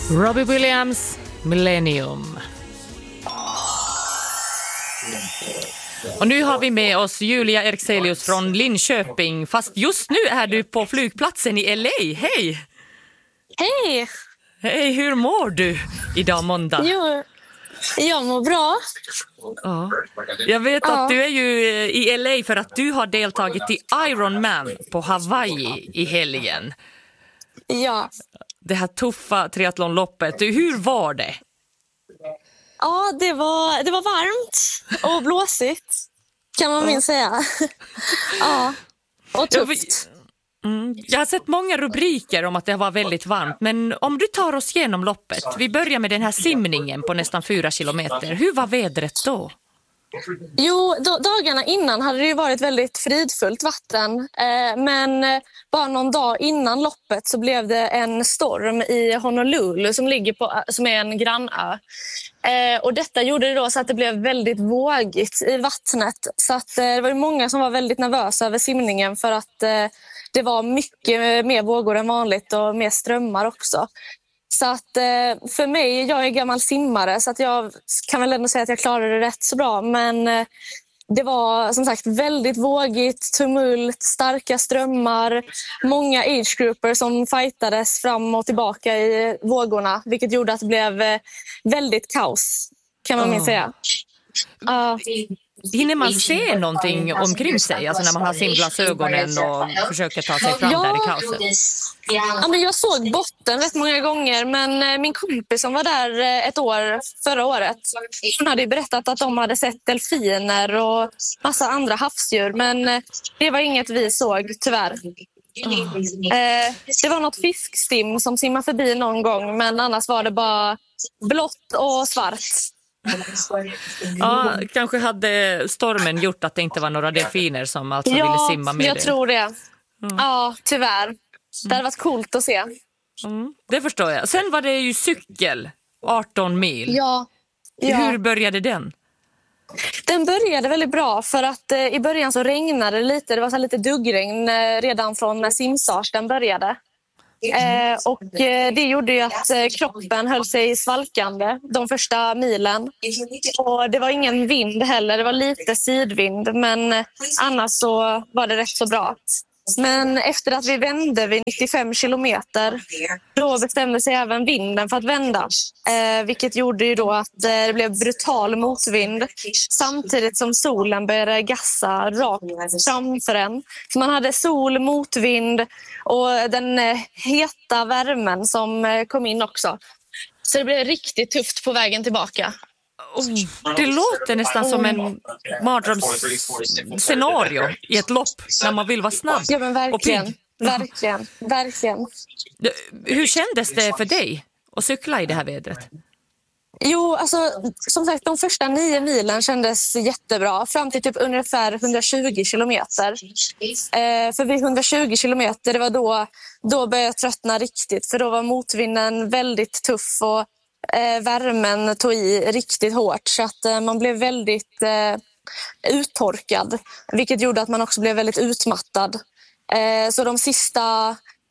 Robbie Williams, Millennium. Och nu har vi med oss Julia Erkselius från Linköping. Fast just nu är du på flygplatsen i LA. Hej! Hej! Hej, hur mår du idag måndag? Jo, jag mår bra. Ja. Jag vet att du är ju i LA för att du har deltagit i Ironman på Hawaii i helgen. Ja. Det här tuffa triathlonloppet. Hur var det? Ja, det var varmt och blåsigt, kan man minst säga. Ja, och tufft. Jag har sett många rubriker om att det var väldigt varmt, men om du tar oss igenom loppet. Vi börjar med den här simningen på nästan 4 kilometer. Hur var vädret då? Jo, dagarna innan hade det ju varit väldigt fridfullt vatten. Men bara någon dag innan loppet så blev det en storm i Honolulu som är en grannö. Och detta gjorde det då så att det blev väldigt vågigt i vattnet. Så att, det var ju många som var väldigt nervösa över simningen för att det var mycket mer vågor än vanligt och mer strömmar också. Så att för mig, jag är gammal simmare så att jag kan väl ändå säga att jag klarade det rätt så bra. Men det var som sagt väldigt vågigt, tumult, starka strömmar, många agegrupper som fightades fram och tillbaka i vågorna. Vilket gjorde att det blev väldigt kaos, kan man minst säga. Hinner man se någonting omkring sig, alltså när man har simglasögonen och försöker ta sig fram där i kaoset? Ja, men jag såg botten rätt många gånger, men min kompis som var där ett år förra året, hon hade berättat att de hade sett delfiner och massa andra havsdjur, men det var inget vi såg tyvärr. Det var något fiskstim som simmade förbi någon gång, men annars var det bara blått och svart. Ja, kanske hade stormen gjort att det inte var några delfiner som alltså ville simma med. Jag tror det. Ja, tyvärr. Det hade varit coolt att se. Det förstår jag. Sen var det ju cykel, 18 mil. Ja. Hur började den? Den började väldigt bra för att i början så regnade det lite. Det var så lite duggregn redan från när simstarten började. Och det gjorde ju att kroppen höll sig svalkande de första milen. Och det var ingen vind heller, det var lite sidvind, men annars så var det rätt så bra. Men efter att vi vände vid 95 kilometer, då bestämde sig även vinden för att vända. Vilket gjorde ju då att det blev brutal motvind samtidigt som solen började gassa rakt framför en. Så man hade sol, motvind och den heta värmen som kom in också. Så det blev riktigt tufft på vägen tillbaka. Det låter nästan som en mardrömsscenario i ett lopp när man vill vara snabb. Ja, men verkligen. Verkligen. Hur kändes det för dig att cykla i det här vädret? Jo, alltså som sagt, de första 9 milen kändes jättebra. Fram till typ ungefär 120 kilometer. För vid 120 kilometer, det var då började jag tröttna riktigt. För då var motvinden väldigt tuff och värmen tog i riktigt hårt. Så att man blev väldigt uttorkad. Vilket gjorde att man också blev väldigt utmattad. Så de sista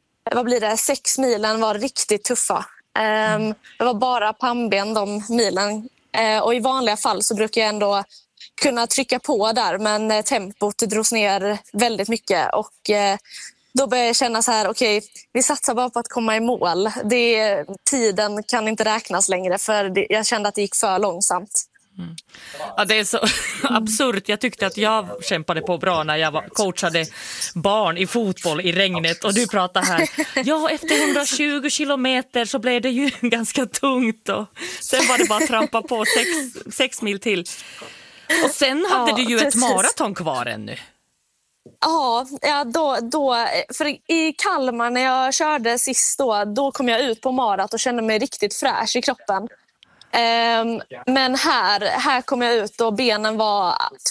6 milen var riktigt tuffa. Det var bara pannben de milen. Och i vanliga fall så brukar jag ändå kunna trycka på där. Men tempot drogs ner väldigt mycket. Och då började jag känna så här, okej, vi satsar bara på att komma i mål. Tiden kan inte räknas längre för jag kände att det gick för långsamt. Ja, det är så absurt. Jag tyckte att jag kämpade på bra när jag coachade barn i fotboll i regnet. Och du pratar här, ja, efter 120 kilometer så blev det ju ganska tungt. Och sen var det bara att trampa på 6 mil till. Och sen hade du ju ett maraton kvar ännu. Ja, då för i Kalmar när jag körde sist då kom jag ut på marat och kände mig riktigt fräsch i kroppen. Men här kom jag ut och benen var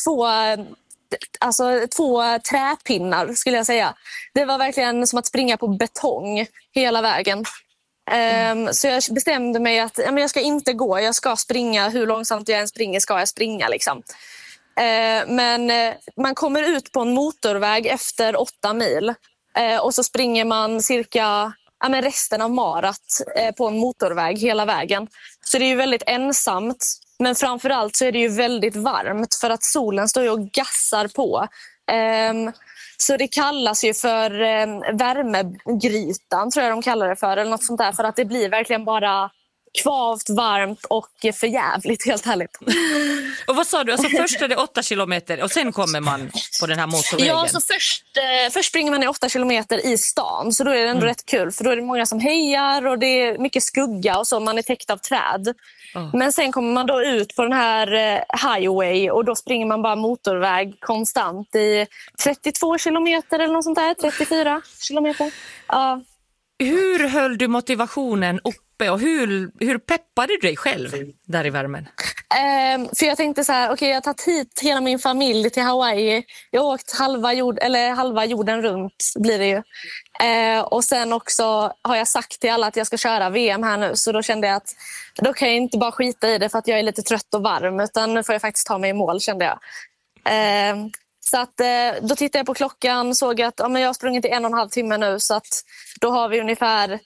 två träpinnar skulle jag säga. Det var verkligen som att springa på betong hela vägen. Så jag bestämde mig att jag ska inte gå, jag ska springa. Hur långsamt jag än springer ska jag springa liksom. Men man kommer ut på en motorväg efter 8 mil och så springer man cirka resten av marat på en motorväg hela vägen. Så det är ju väldigt ensamt. Men framförallt så är det ju väldigt varmt för att solen står ju och gassar på. Så det kallas ju för värmegrytan, tror jag de kallar det för. Eller något sånt där, för att det blir verkligen bara kvavt, varmt och förjävligt, helt härligt. Och vad sa du? Alltså först är det 8 kilometer och sen kommer man på den här motorvägen? Ja, så först springer man i 8 kilometer i stan. Så då är det ändå rätt kul. För då är det många som hejar och det är mycket skugga och så. Man är täckt av träd. Men sen kommer man då ut på den här highway och då springer man bara motorväg konstant i 32 kilometer eller något sånt där. 34 kilometer. Ja. Hur höll du motivationen uppe och hur peppade du dig själv där i värmen? För jag tänkte så här, okej, jag har tagit hit hela min familj till Hawaii. Jag har åkt halva jorden runt blir det ju. Och sen också har jag sagt till alla att jag ska köra VM här nu. Så då kände jag att då kan jag inte bara skita i det för att jag är lite trött och varm. Utan nu får jag faktiskt ta mig i mål, kände jag. Så att, då tittade jag på klockan, såg att jag har sprungit i 1,5 timme nu. Så att då har vi ungefär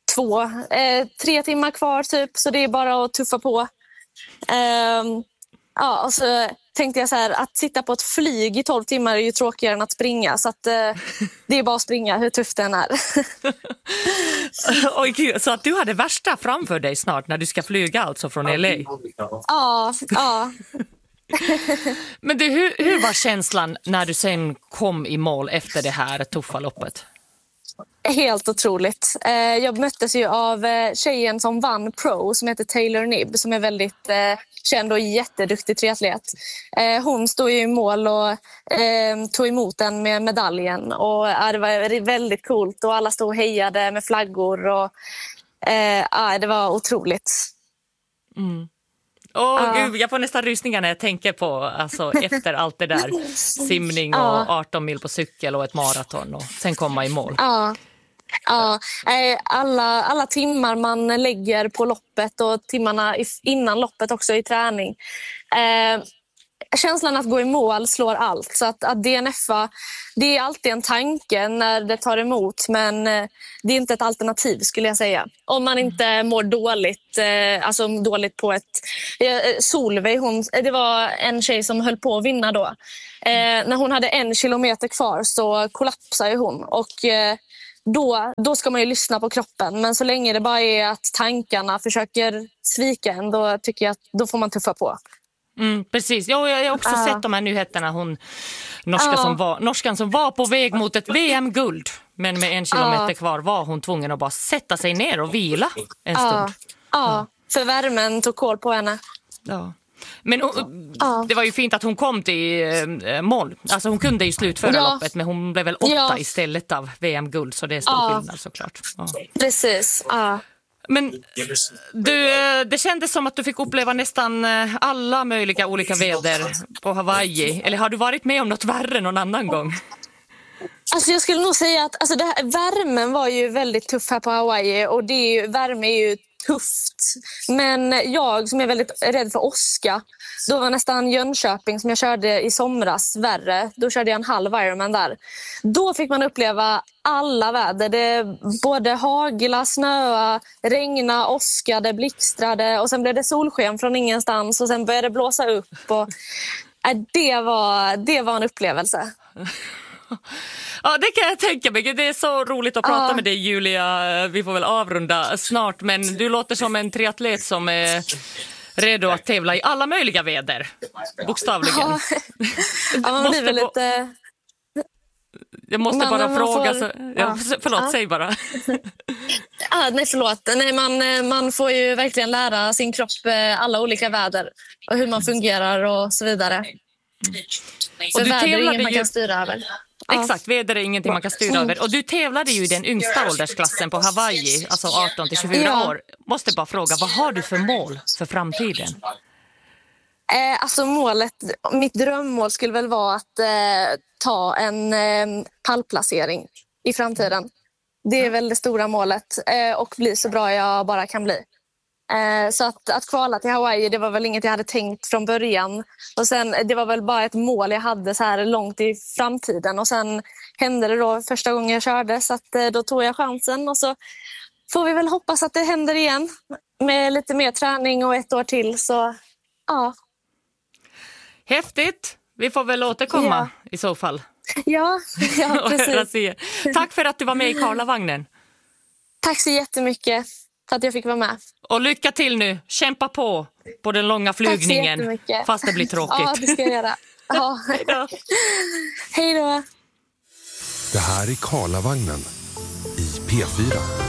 3 timmar kvar typ. Så det är bara att tuffa på. Och så tänkte jag så här, att sitta på ett flyg i 12 timmar är ju tråkigare än att springa. Så att, det är bara att springa hur tufft den är. Oj, gud, så att du har det värsta framför dig snart när du ska flyga alltså från LA? Ja. Men du, hur var känslan när du sen kom i mål efter det här tuffa loppet? Helt otroligt. Jag möttes ju av tjejen som vann Pro som heter Taylor Knibb som är väldigt känd och jätteduktig triatlet. Hon stod ju i mål och tog emot den med medaljen och det var väldigt coolt och alla stod och hejade med flaggor och det var otroligt. Gud, jag får nästan rysningar när jag tänker på alltså, efter allt det där simning och 18 mil på cykel och ett maraton och sen komma i mål. Ja, alla timmar man lägger på loppet och timmarna innan loppet också i träning. Känslan att gå i mål slår allt. Så att DNFa, det är alltid en tanke när det tar emot. Men det är inte ett alternativ skulle jag säga. Om man inte mår dåligt. Alltså dåligt på ett... Solveig, det var en tjej som höll på att vinna då. När hon hade 1 kilometer kvar så kollapsade hon. Och då ska man ju lyssna på kroppen. Men så länge det bara är att tankarna försöker svika en, då tycker jag att då får man tuffa på. Precis. Jag har också sett de här nyheterna. Norskan som var på väg mot ett VM-guld. Men med 1 kilometer kvar var hon tvungen att bara sätta sig ner och vila en stund. För värmen tog koll på henne. Ja. Men det var ju fint att hon kom till mål. Alltså hon kunde ju slutföra loppet, men hon blev väl 8 istället av VM-guld. Så det är stor skillnad såklart. Precis, Men det kändes som att du fick uppleva nästan alla möjliga olika väder på Hawaii. Eller har du varit med om något värre någon annan gång? Alltså jag skulle nog säga att värmen var ju väldigt tuff här på Hawaii. Och värme är ju tufft. Men jag som är väldigt rädd för åska, då var nästan Jönköping som jag körde i somras värre. Då körde jag en halv Ironman där. Då fick man uppleva alla väder. Det både hagla, snöa, regna, åskade, blixtrade och sen blev det solsken från ingenstans och sen började det blåsa upp. Och, det var en upplevelse. Ja, det kan jag tänka mig. Det är så roligt att prata med dig, Julia. Vi får väl avrunda snart, men du låter som en triatlet som är redo att tävla i alla möjliga väder. Bokstavligen. Man blir väl lite... Jag måste bara fråga. Förlåt, säg bara. Nej, förlåt. Nej, man får ju verkligen lära sin kropp alla olika väder och hur man fungerar och så vidare. Så väder är inget man kan styra över. Exakt, väder är ingenting man kan styra över. Och du tävlade ju i den yngsta åldersklassen på Hawaii, alltså 18-24 år. Måste bara fråga, vad har du för mål för framtiden? Alltså mitt drömmål skulle väl vara att ta en pallplacering i framtiden. Det är väl det stora målet och bli så bra jag bara kan bli. Så att kvala till Hawaii, det var väl inget jag hade tänkt från början. Och sen, det var väl bara ett mål jag hade så här långt i framtiden. Och sen hände det då första gången jag körde, så att då tog jag chansen. Och så får vi väl hoppas att det händer igen med lite mer träning och ett år till. Så ja. Häftigt! Vi får väl återkomma i så fall. Ja, precis. Tack för att du var med i Karlavagnen. Tack så jättemycket för att jag fick vara med. Och lycka till nu. Kämpa på den långa flygningen. Fast det blir tråkigt. Ja, det ska jag göra. Ja. Hej då. Hej då. Det här är Karlavagnen i P4.